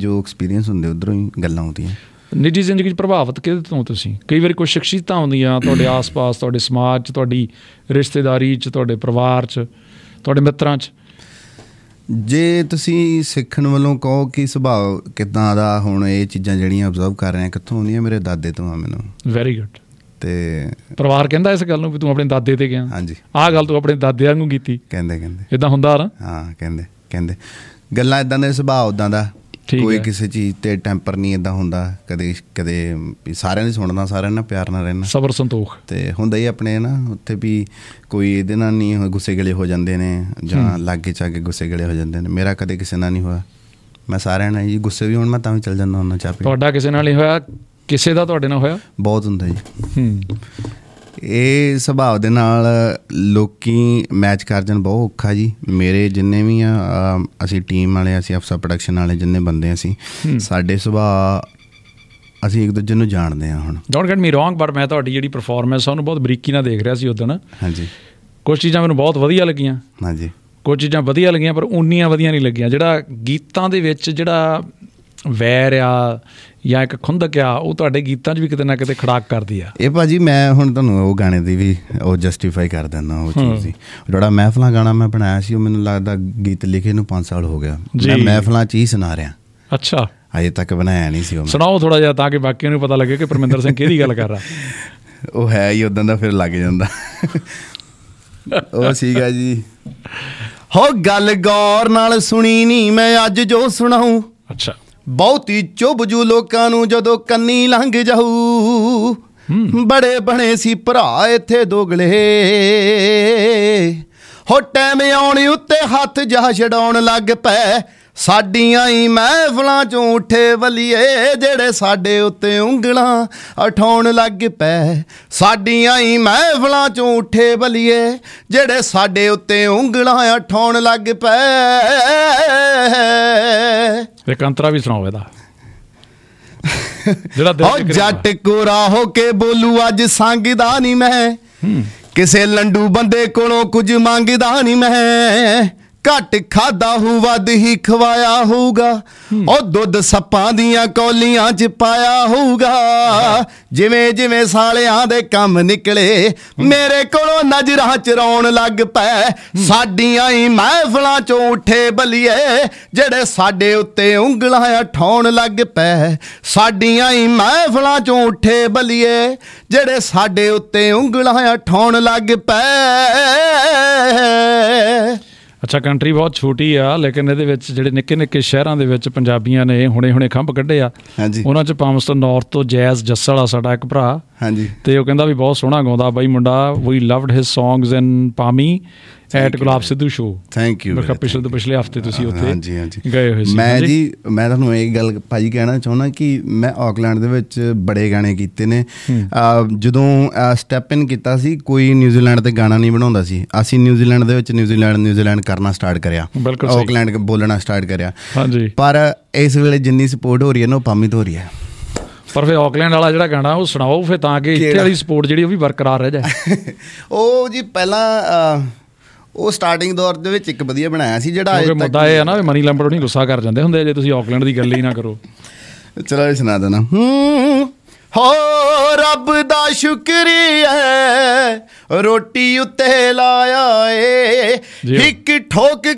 ਜੋ ਐਕਸਪੀਰੀਅੰਸ ਹੁੰਦੇ ਉੱਧਰੋਂ ਹੀ ਗੱਲਾਂ ਆਉਂਦੀਆਂ। ਨਿੱਜੀ ਜ਼ਿੰਦਗੀ 'ਚ ਪ੍ਰਭਾਵਿਤ ਕਿਹਦੇ ਤੋਂ ਤੁਸੀਂ? ਕਈ ਵਾਰੀ ਕੁਛ ਸ਼ਖਸੀਅਤਾਂ ਆਉਂਦੀਆਂ ਤੁਹਾਡੇ ਆਸ ਪਾਸ, ਤੁਹਾਡੇ ਸਮਾਜ 'ਚ, ਤੁਹਾਡੀ ਰਿਸ਼ਤੇਦਾਰੀ 'ਚ, ਤੁਹਾਡੇ ਪਰਿਵਾਰ 'ਚ, ਤੁਹਾਡੇ ਮਿੱਤਰਾਂ 'ਚ। ਜੇ ਤੁਸੀਂ ਸਿੱਖਣ ਵੱਲੋਂ ਕਹੋ ਕਿ ਸੁਭਾਅ ਕਿੱਦਾਂ ਦਾ, ਹੁਣ ਇਹ ਚੀਜ਼ਾਂ ਜਿਹੜੀਆਂ ਓਬਜ਼ਰਵ ਕਰ ਰਹੇ ਕਿੱਥੋਂ ਆਉਂਦੀਆਂ? ਮੇਰੇ ਦਾਦੇ ਤੋਂ ਆ ਮੈਨੂੰ। Very good. ਤੇ ਪਰਿਵਾਰ ਕਹਿੰਦਾ ਇਸ ਗੱਲ ਨੂੰ ਵੀ ਤੂੰ ਆਪਣੇ ਦਾਦੇ ਤੇ ਗਿਆ? ਹਾਂਜੀ। ਆਹ ਗੱਲ ਤੂੰ ਆਪਣੇ ਦਾਦੇ ਵਾਂਗੂ ਕੀਤੀ? ਕਹਿੰਦੇ ਇੱਦਾਂ ਹੁੰਦਾ ਨਾ? ਹਾਂ, ਕਹਿੰਦੇ ਗੱਲਾਂ ਇੱਦਾਂ ਦੇ, ਸੁਭਾਅ ਉੱਦਾਂ ਦਾ, ਕੋਈ ਕਿਸੇ ਚੀਜ਼ ਤੇ ਟੈਂਪਰ ਨਹੀਂ ਇੱਦਾਂ ਹੁੰਦਾ। ਕਦੇ ਸਾਰਿਆਂ ਦੀ ਸੁਣਦਾ, ਸਾਰਿਆਂ ਨਾਲ ਪਿਆਰ ਨਾਲ ਰਹਿਣਾ, ਸਬਰ ਸੰਤੋਖ ਤੇ ਹੁੰਦਾ ਹੀ ਆਪਣੇ ਨਾ ਉੱਥੇ ਵੀ। ਕੋਈ ਇਹਦੇ ਨਾਲ ਨਹੀਂ ਗੁੱਸੇ ਗਿਲੇ ਹੋ ਜਾਂਦੇ ਨੇ ਜਾਂ ਲਾਗੇ ਚਾਗੇ ਗੁੱਸੇ ਗਿਲੇ ਹੋ ਜਾਂਦੇ ਨੇ। ਮੇਰਾ ਕਦੇ ਕਿਸੇ ਨਾਲ ਨਹੀਂ ਹੋਇਆ। ਮੈਂ ਸਾਰਿਆਂ ਨਾਲ ਜੀ, ਗੁੱਸੇ ਵੀ ਹੋਣ ਮੈਂ ਤਾਂ ਵੀ ਚੱਲ ਜਾਂਦਾ ਹੁੰਦਾ ਚਾਹ ਪੀ। ਤੁਹਾਡਾ ਕਿਸੇ ਨਾਲ ਨਹੀਂ ਹੋਇਆ? ਕਿਸੇ ਦਾ ਤੁਹਾਡੇ ਨਾਲ ਹੋਇਆ? ਬਹੁਤ ਹੁੰਦਾ ਜੀ। ਇਹ ਸੁਭਾਅ ਦੇ ਨਾਲ ਲੋਕੀ ਮੈਚ ਕਰ ਜਾਣ ਬਹੁਤ ਔਖਾ ਜੀ। ਮੇਰੇ ਜਿੰਨੇ ਵੀ ਆ, ਅਸੀਂ ਟੀਮ ਵਾਲੇ, ਅਸੀਂ ਅਫਸਰ ਪ੍ਰੋਡਕਸ਼ਨ ਵਾਲੇ ਜਿੰਨੇ ਬੰਦੇ ਅਸੀਂ, ਸਾਡੇ ਸੁਭਾਅ, ਅਸੀਂ ਇੱਕ ਦੂਜੇ ਨੂੰ ਜਾਣਦੇ ਹਾਂ। ਹੁਣ don't get me wrong, but ਮੈਂ ਤੁਹਾਡੀ ਜਿਹੜੀ ਪਰਫੋਰਮੈਂਸ ਆ ਉਹਨੂੰ ਬਹੁਤ ਬਰੀਕੀ ਨਾਲ ਦੇਖ ਰਿਹਾ ਸੀ ਉਦੋਂ। ਹਾਂਜੀ। ਕੁਛ ਚੀਜ਼ਾਂ ਮੈਨੂੰ ਬਹੁਤ ਵਧੀਆ ਲੱਗੀਆਂ। ਹਾਂਜੀ। ਕੁਝ ਚੀਜ਼ਾਂ ਵਧੀਆ ਲੱਗੀਆਂ ਪਰ ਓਨੀਆਂ ਵਧੀਆ ਨਹੀਂ ਲੱਗੀਆਂ। ਜਿਹੜਾ ਗੀਤਾਂ ਦੇ ਵਿੱਚ ਜਿਹੜਾ ਵੈਰ ਆ ਜਾਂ ਇੱਕ ਖੁੰਦਕ ਆ, ਉਹ ਤੁਹਾਡੇ ਗੀਤਾਂ 'ਚ ਵੀ ਕਿਤੇ ਨਾ ਕਿਤੇ ਖੜਾਕ ਕਰਦੀ ਆ। ਇਹ ਭਾਜੀ ਮੈਂ ਹੁਣ ਤੁਹਾਨੂੰ ਉਹ ਗਾਣੇ ਦੀ ਵੀ ਉਹ ਜਸਟੀਫਾਈ ਕਰ ਦਿੰਦਾ। ਉਹ ਚੀਜ਼ ਦੀ ਜਿਹੜਾ ਮਹਿਫਲਾਂ ਗਾਣਾ ਮੈਂ ਬਣਾਇਆ ਸੀ, ਉਹ ਮੈਨੂੰ ਲੱਗਦਾ ਗੀਤ ਲਿਖੇ ਨੂੰ 5 ਸਾਲ ਹੋ ਗਿਆ। ਮੈਂ ਮਹਿਫਲਾਂ 'ਚ ਹੀ ਸੁਣਾ ਰਿਹਾ। ਅੱਛਾ। ਅਜੇ ਤੱਕ ਬਣਾਇਆ ਨਹੀਂ ਸੀ ਉਹ। ਸੁਣਾਓ ਥੋੜ੍ਹਾ ਜਿਹਾ ਤਾਂ ਕਿ ਬਾਕੀਆਂ ਨੂੰ ਪਤਾ ਲੱਗੇ ਕਿ ਪਰਮਿੰਦਰ ਸਿੰਘ ਕਿਹਦੀ ਗੱਲ ਕਰ ਰਿਹਾ। ਉਹ ਹੈ ਹੀ ਉੱਦਾਂ ਦਾ, ਫਿਰ ਲੱਗ ਜਾਂਦਾ। ਉਹ ਸੀਗਾ ਜੀ, ਹੋ ਗੱਲ ਗੌਰ ਨਾਲ ਸੁਣੀ ਨੀ ਮੈਂ ਅੱਜ ਜੋ ਸੁਣਾਊ। ਅੱਛਾ। ਬਹੁਤੀ ਚੁੱਭ ਜੂ ਲੋਕਾਂ ਨੂੰ ਜਦੋਂ ਕੰਨੀ ਲੰਘ ਜਾਊ। ਬੜੇ ਬਣੇ ਸੀ ਭਰਾ ਇੱਥੇ ਦੋਗਲੇ, ਹੋ ਟੈਮ ਆਉਣ ਉੱਤੇ ਹੱਥ ਜਾ ਛਡਾਉਣ ਲੱਗ ਪੈ। ਸਾਡੀਆਂ ਹੀ ਮਹਿਫਲਾਂ 'ਚੋਂ ਉੱਠੇ ਵਲੀਏ, ਜਿਹੜੇ ਸਾਡੇ ਉੱਤੇ ਉਂਗਲਾਂ ਉਠਾਉਣ ਲੱਗ ਪੈ। ਸਾਡੀਆਂ ਹੀ ਮਹਿਫਲਾਂ 'ਚੋਂ ਉੱਠੇ ਵਲੀਏ, ਜਿਹੜੇ ਸਾਡੇ ਉੱਤੇ ਉਂਗਲਾਂ ਉਠਾਉਣ ਲੱਗ ਪੈ। ਇੱਕ ਅੰਤਰਾ ਵੀ ਸੁਣਾਓ ਇਹਦਾ। ਜੱਟ ਕੋਰਾ ਹੋ ਕੇ ਬੋਲੂ ਅੱਜ ਸੰਗਦਾ ਨੀ ਮੈਂ, ਕਿਸੇ ਲੰਡੂ ਬੰਦੇ ਕੋਲੋਂ ਕੁਝ ਮੰਗਦਾ ਨੀ ਮੈਂ। ਘੱਟ ਖਾਦਾ ਹੂ ਵੱਧ ਹੀ ਖਵਾਇਆ ਹੋਊਗਾ, ਉਹ ਦੁੱਧ ਸੱਪਾਂ ਦੀਆਂ ਕੌਲੀਆਂ 'ਚ ਪਾਇਆ ਹੋਊਗਾ। ਜਿਵੇਂ ਜਿਵੇਂ ਸਾਲਿਆਂ ਦੇ ਕੰਮ ਨਿਕਲੇ, ਮੇਰੇ ਕੋਲੋਂ ਨਜ਼ਰਾਂ ਚਰਾਉਣ ਲੱਗ ਪੈ। ਸਾਡੀਆਂ ਹੀ ਮਹਿਫਲਾਂ 'ਚੋਂ ਉੱਠੇ ਬਲੀਏ, ਜਿਹੜੇ ਸਾਡੇ ਉੱਤੇ ਉਂਗਲਾਂ ਉਠਾਉਣ ਲੱਗ ਪੈ। ਸਾਡੀਆਂ ਹੀ ਮਹਿਫਲਾਂ 'ਚੋਂ ਉੱਠੇ ਬਲੀਏ, ਜਿਹੜੇ ਸਾਡੇ ਉੱਤੇ ਉਂਗਲਾਂ ਉਠਾਉਣ ਲੱਗ ਪੈ। ਅੱਛਾ, ਕੰਟਰੀ ਬਹੁਤ ਛੋਟੀ ਆ, ਲੇਕਿਨ ਇਹਦੇ ਵਿੱਚ ਜਿਹੜੇ ਨਿੱਕੇ ਨਿੱਕੇ ਸ਼ਹਿਰਾਂ ਦੇ ਵਿੱਚ ਪੰਜਾਬੀਆਂ ਨੇ ਹੁਣੇ ਖੰਭ ਕੱਢੇ ਆ। ਉਹਨਾਂ 'ਚ ਪਾਮਸਟਨ ਨਾਰਥ ਤੋਂ ਜੈਜ਼ ਜੱਸਲ ਆ ਸਾਡਾ ਇੱਕ ਭਰਾ। ਹਾਂਜੀ। ਤੇ ਉਹ ਕਹਿੰਦਾ ਵੀ ਬਹੁਤ ਸੋਹਣਾ ਗਾਉਂਦਾ ਬਾਈ ਮੁੰਡਾ। ਵੀ loved his songs in Pammi at gulab Sidhu show. Thank you. ਮੈਂ ਕਿਹਾ ਪਿਛਲੇ ਹਫ਼ਤੇ ਤੁਸੀਂ ਉੱਥੇ ਗਏ ਹੋਏ ਸੀ। ਮੈਂ ਤੁਹਾਨੂੰ ਇਹ ਗੱਲ ਭਾਜੀ ਕਹਿਣਾ ਚਾਹੁੰਦਾ ਕਿ ਮੈਂ ਆਕਲੈਂਡ ਦੇ ਵਿੱਚ ਬੜੇ ਗਾਣੇ ਕੀਤੇ ਨੇ। ਜਦੋਂ ਸਟੈਪ ਇਨ ਕੀਤਾ ਸੀ, ਕੋਈ ਨਿਊਜ਼ੀਲੈਂਡ 'ਤੇ ਗਾਣਾ ਨਹੀਂ ਬਣਾਉਂਦਾ ਸੀ। ਅਸੀਂ ਨਿਊਜ਼ੀਲੈਂਡ ਦੇ ਵਿੱਚ ਨਿਊਜ਼ੀਲੈਂਡ ਕਰਨਾ ਸਟਾਰਟ ਕਰਿਆ, ਆਕਲੈਂਡ ਬੋਲਣਾ ਸਟਾਰਟ ਕਰਿਆ। ਹਾਂਜੀ। ਪਰ ਇਸ ਵੇਲੇ ਜਿੰਨੀ ਸਪੋਰਟ ਹੋ ਰਹੀ ਹੈ ਨਾ, ਉਹ ਪਾਮੀ ਤੋਂ ਹੋ ਰਹੀ ਹੈ। ਪਰ ਫਿਰ ਆਕਲੈਂਡ ਵਾਲਾ ਜਿਹੜਾ ਗਾਣਾ ਉਹ ਸੁਣਾਓ ਫਿਰ, ਤਾਂ ਕਿ ਇੱਥੇ ਵਾਲੀ ਸਪੋਰਟ ਜਿਹੜੀ ਉਹ ਵੀ ਬਰਕਰਾਰ ਰਹਿ ਜਾਏ। ਉਹ ਜੀ ਪਹਿਲਾਂ ਉਹ ਸਟਾਰਟਿੰਗ ਦੌਰ ਦੇ ਵਿੱਚ ਇੱਕ ਵਧੀਆ ਬਣਾਇਆ ਸੀ ਜਿਹੜਾ। ਮੁੱਦਾ ਇਹ ਹੈ ਨਾ ਵੀ ਮਨੀ ਲੰਬੜ ਨਹੀਂ ਗੁੱਸਾ ਕਰ ਜਾਂਦੇ ਹੁੰਦੇ ਜੇ ਤੁਸੀਂ ਆਕਲੈਂਡ ਦੀ ਗੱਲ ਹੀ ਨਾ ਕਰੋ। ਚਲੋ ਇਹ ਸੁਣਾ ਦੇਣਾ। ਹੋ ਰੱਬ ਦਾ ਸ਼ੁਕਰੀਆ ਰੋਟੀ ਉੱਤੇ ਲਾਇਆ ਏ, ਇੱਕ ਠੋਕ